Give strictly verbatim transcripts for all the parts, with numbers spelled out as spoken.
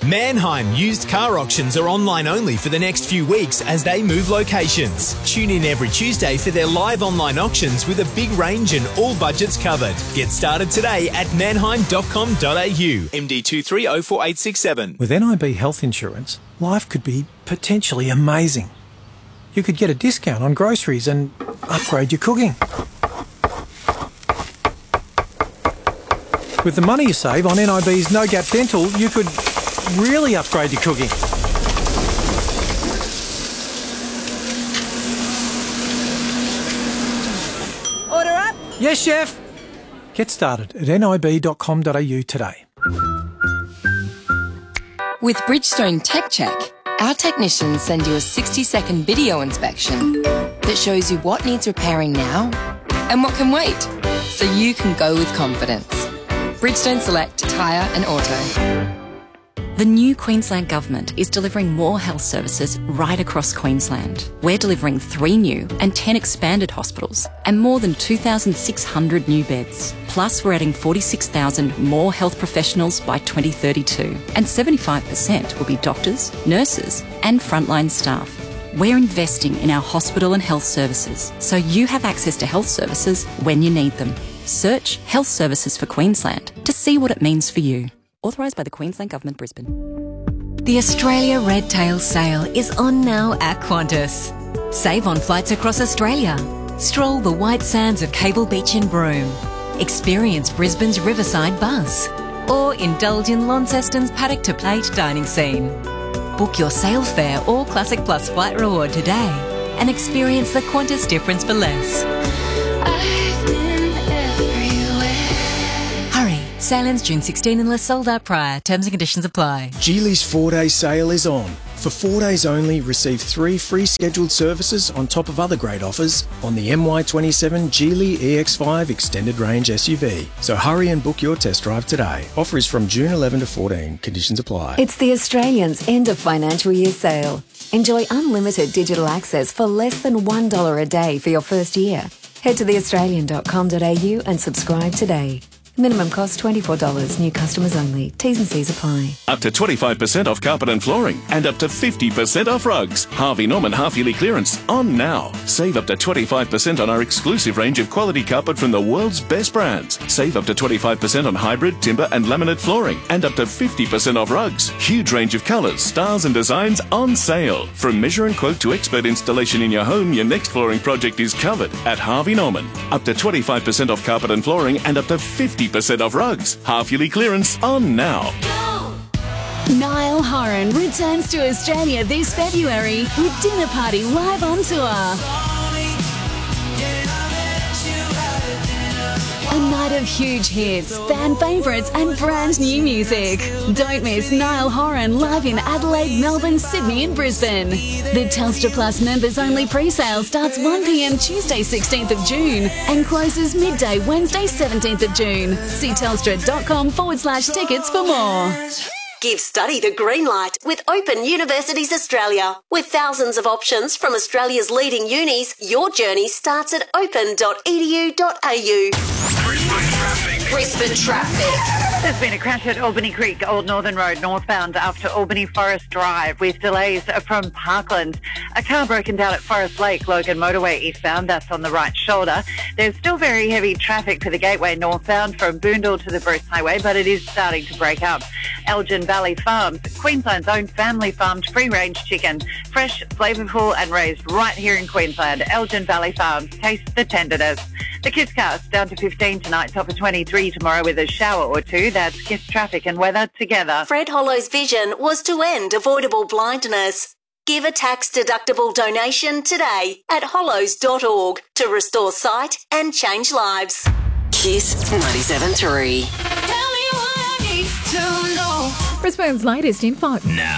Mannheim used car auctions are online only for the next few weeks as they move locations. Tune in every Tuesday for their live online auctions with a big range and all budgets covered. Get started today at mannheim dot com dot a u. M D two three zero four eight six seven. With N I B health insurance, life could be potentially amazing. You could get a discount on groceries and upgrade your cooking. With the money you save on N I B's No Gap Dental, you could really upgrade your cooking. Order up? Yes, chef. Get started at n i b dot com dot a u today. With Bridgestone Tech Check, our technicians send you a sixty second video inspection that shows you what needs repairing now and what can wait, so you can go with confidence. Bridgestone Select Tyre and Auto. The new Queensland Government is delivering more health services right across Queensland. We're delivering three new and ten expanded hospitals and more than two thousand six hundred new beds. Plus, we're adding forty-six thousand more health professionals by twenty thirty-two, and seventy-five percent will be doctors, nurses and frontline staff. We're investing in our hospital and health services so you have access to health services when you need them. Search Health Services for Queensland to see what it means for you. Authorised by the Queensland Government, Brisbane. The Australia Red Tail Sale is on now at Qantas. Save on flights across Australia. Stroll the white sands of Cable Beach in Broome. Experience Brisbane's riverside buzz. Or indulge in Launceston's paddock to plate dining scene. Book your sale fare or Classic Plus flight reward today and experience the Qantas difference for less. Sale ends June sixteenth unless sold out prior. Terms and conditions apply. Geely's four-day sale is on. For four days only, receive three free scheduled services on top of other great offers on the M Y twenty-seven Geely E X five Extended Range S U V. So hurry and book your test drive today. Offer is from June eleventh to fourteenth. Conditions apply. It's the Australians' end of financial year sale. Enjoy unlimited digital access for less than one dollar a day for your first year. Head to the australian dot com dot a u and subscribe today. Minimum cost twenty-four dollars. New customers only. T's and C's apply. Up to twenty-five percent off carpet and flooring and up to fifty percent off rugs. Harvey Norman half-yearly clearance on now. Save up to twenty-five percent on our exclusive range of quality carpet from the world's best brands. Save up to twenty-five percent on hybrid, timber and laminate flooring and up to fifty percent off rugs. Huge range of colours, styles and designs on sale. From measure and quote to expert installation in your home, your next flooring project is covered at Harvey Norman. Up to twenty-five percent off carpet and flooring and up to fifty percent off rugs. Half-yearly clearance on now. Niall Horan returns to Australia this February with Dinner Party live on tour. A night of huge hits, fan favourites and brand new music. Don't miss Niall Horan live in Adelaide, Melbourne, Sydney and Brisbane. The Telstra Plus members only pre-sale starts one p m Tuesday sixteenth of June and closes midday Wednesday seventeenth of June. See telstra.com forward slash tickets for more. Give study the green light with Open Universities Australia. With thousands of options from Australia's leading unis, your journey starts at open dot e d u dot a u. Brisbane traffic. Brisbane traffic. There's been a crash at Albany Creek, Old Northern Road, northbound up to Albany Forest Drive with delays from Parkland. A car broken down at Forest Lake, Logan Motorway eastbound, that's on the right shoulder. There's still very heavy traffic for the Gateway northbound from Boondall to the Bruce Highway, but it is starting to break up. Elgin Valley Farms, Queensland's own family farmed free-range chicken. Fresh, flavourful and raised right here in Queensland. Elgin Valley Farms, taste the tenderness. The Kisscast down to fifteen tonight, top of twenty-three tomorrow with a shower or two. That's Kiss traffic and weather together. Fred Hollow's vision was to end avoidable blindness. Give a tax-deductible donation today at hollows dot org to restore sight and change lives. Kiss ninety-seven point three. Brisbane's latest info now.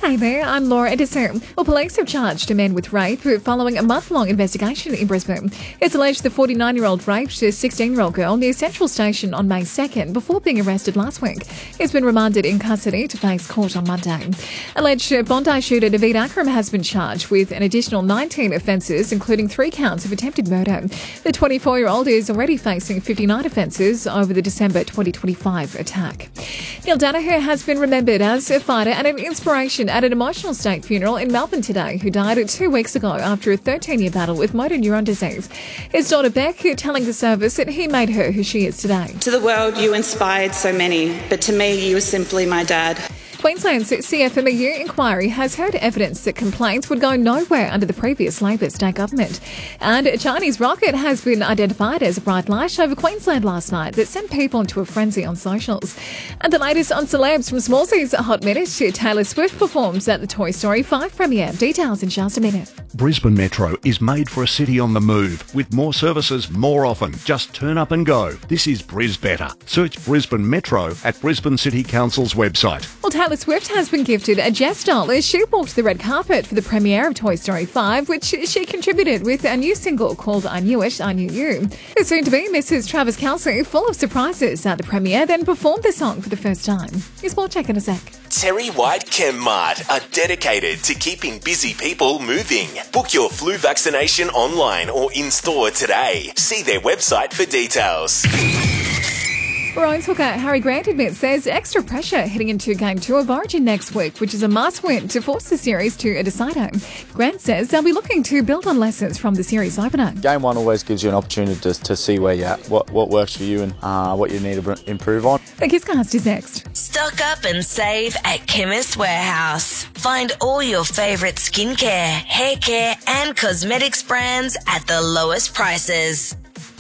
Hey there, I'm Laura Edison. Well, police have charged a man with rape following a month-long investigation in Brisbane. It's alleged the forty-nine-year-old raped a sixteen-year-old girl near Central Station on May second before being arrested last week. He's been remanded in custody to face court on Monday. Alleged Bondi shooter Naveed Akram has been charged with an additional nineteen offences, including three counts of attempted murder. The twenty-four-year-old is already facing fifty-nine offences over the December twenty twenty-five attack. Neil Danaher has been remembered as a fighter and an inspiration at an emotional state funeral in Melbourne today, who died two weeks ago after a thirteen-year battle with motor neuron disease. His daughter Beck telling the service that he made her who she is today. To the world, you inspired so many, but to me, you were simply my dad. Queensland's C F M E U inquiry has heard evidence that complaints would go nowhere under the previous Labor state government. And a Chinese rocket has been identified as a bright light over Queensland last night that sent people into a frenzy on socials. And the latest on celebs from Smallsy's Hot Minute, Taylor Swift performs at the Toy Story five premiere. Details in just a minute. Brisbane Metro is made for a city on the move, with more services more often. Just turn up and go. This is Bris Better. Search Brisbane Metro at Brisbane City Council's website. Well, Taylor Swift has been gifted a Jess doll as she walked the red carpet for the premiere of Toy Story five, which she contributed with a new single called I Knew It, I Knew You. The soon-to-be Missus Travis Kelce, full of surprises at the premiere, then performed the song for the first time. Here's more check in a sec. Terry White Chemmart are dedicated to keeping busy people moving. Book your flu vaccination online or in-store today. See their website for details. Maroons hooker Harry Grant admits there's extra pressure heading into Game two of Origin next week, which is a must-win to force the series to a decider. Grant says they'll be looking to build on lessons from the series opener. Game one always gives you an opportunity to, to see where you're at, what, what works for you and uh, what you need to improve on. The Kisscast is next. Stock up and save at Chemist Warehouse. Find all your favourite skincare, hair care and cosmetics brands at the lowest prices.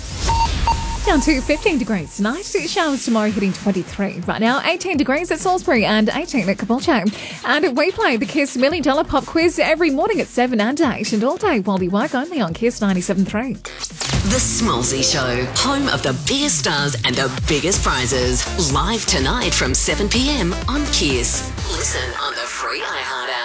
Down to fifteen degrees tonight. Showers tomorrow hitting twenty-three. Right now, eighteen degrees at Salisbury and eighteen at Caboolture. And we play the Kiss Million Dollar Pop Quiz every morning at seven and eight and all day while we work only on Kiss ninety-seven point three. The Smallsy Show, home of the biggest stars and the biggest prizes. Live tonight from seven p m on Kiss. Listen on the free iHeart app.